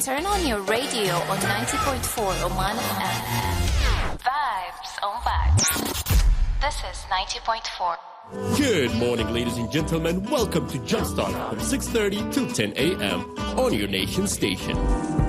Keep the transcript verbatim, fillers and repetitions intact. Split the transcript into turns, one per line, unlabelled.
Turn on your radio on ninety point four Oman F M. Vibes on Vibes. This is ninety point four.
Good morning, ladies and gentlemen. Welcome to Jumpstart from six thirty till ten a.m. on your nation station.